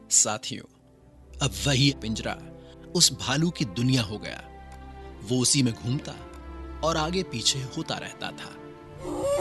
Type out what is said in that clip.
साथियों, अब वही पिंजरा उस भालू की दुनिया हो गया। वो उसी में घूमता और आगे पीछे होता रहता था।